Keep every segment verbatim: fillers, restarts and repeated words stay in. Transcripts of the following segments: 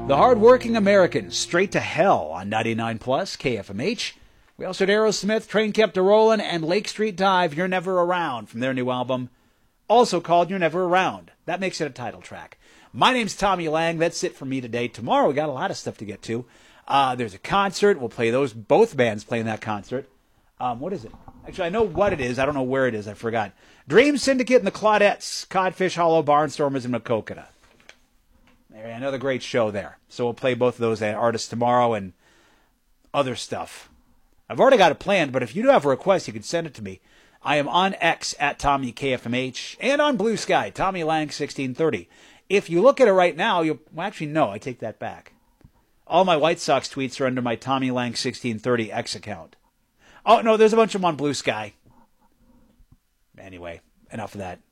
The Hardworking Americans, Straight to Hell on ninety-nine plus K F M H. We also had Aerosmith, Train Kept A-Rollin', and Lake Street Dive, You're Never Around, from their new album, also called You're Never Around. That makes it a title track. My name's Tommy Lang. That's it for me today. Tomorrow we got a lot of stuff to get to. Uh, there's a concert. We'll play those. Both bands playing that concert. Um, what is it? Actually, I know what it is. I don't know where it is. I forgot. Dream Syndicate and the Claudettes, Codfish Hollow, Barnstormers, and Makokata. Another great show there. So we'll play both of those artists tomorrow and other stuff. I've already got it planned, but if you do have a request, you can send it to me. I am on X at Tommy K F M H and on Blue Sky, Tommy Lang sixteen thirty. If you look at it right now, you'll well, actually no, I take that back. All my White Sox tweets are under my Tommy Lang sixteen thirty X account. Oh no, there's a bunch of them on Blue Sky. Anyway, enough of that.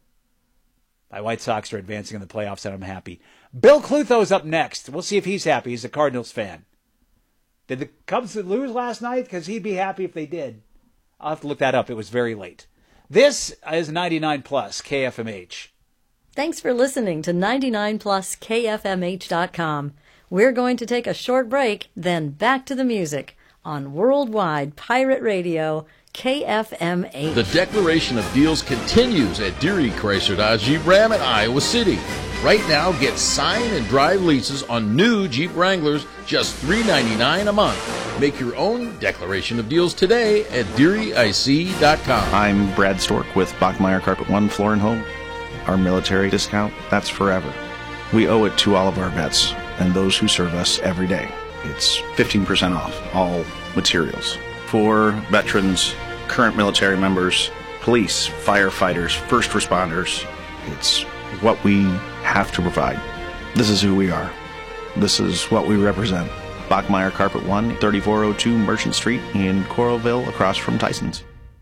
My White Sox are advancing in the playoffs, and I'm happy. Bill Clutho's up next. We'll see if he's happy. He's a Cardinals fan. Did the Cubs lose last night? Because he'd be happy if they did. I'll have to look that up. It was very late. This is ninety-nine plus K F M H. Thanks for listening to ninety-nine plus K F M H dot com. We're going to take a short break, then back to the music on Worldwide Pirate Radio, K F M H. The declaration of deals continues at Deary Chrysler Dodge Jeep Ram in Iowa City. Right now, get sign and drive leases on new Jeep Wranglers, just three ninety-nine a month. Make your own declaration of deals today at Deary I C dot com. I'm Brad Stork with Bachmeyer Carpet One Floor and Home. Our military discount, that's forever. We owe it to all of our vets and those who serve us every day. It's fifteen percent off all materials. For veterans, current military members, police, firefighters, first responders, it's what we have to provide. This is who we are. This is what we represent. Bachmeyer Carpet One, thirty-four oh two Merchant Street in Coralville, across from Tyson's.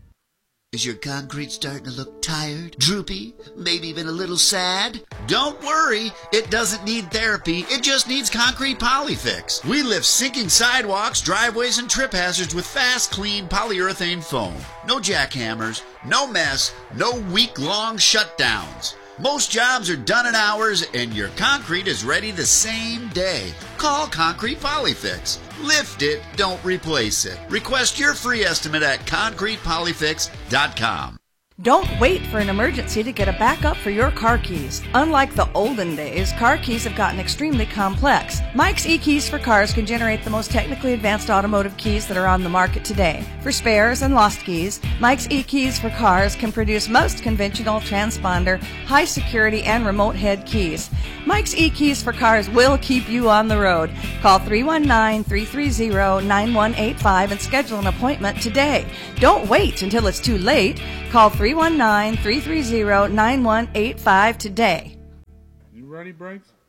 Is your concrete starting to look tired, droopy, maybe even a little sad? Don't worry, it doesn't need therapy, it just needs Concrete Polyfix. We lift sinking sidewalks, driveways, and trip hazards with fast, clean polyurethane foam. No jackhammers, no mess, no week-long shutdowns. Most jobs are done in hours, and your concrete is ready the same day. Call Concrete Polyfix. Lift it, don't replace it. Request your free estimate at concrete polyfix dot com. Don't wait for an emergency to get a backup for your car keys. Unlike the olden days, car keys have gotten extremely complex. Mike's eKeys for Cars can generate the most technically advanced automotive keys that are on the market today. For spares and lost keys, Mike's eKeys for Cars can produce most conventional transponder, high security, and remote head keys. Mike's eKeys for Cars will keep you on the road. Call three one nine, three three zero, nine one eight five and schedule an appointment today. Don't wait until it's too late. Call three one nine, three three zero, nine one eight five today. You ready, Brakes?